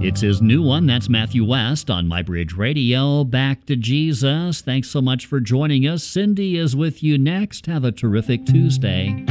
It's his new one. That's Matthew West on MyBridge Radio. Back to Jesus. Thanks so much for joining us. Cindy is with you next. Have a terrific Tuesday.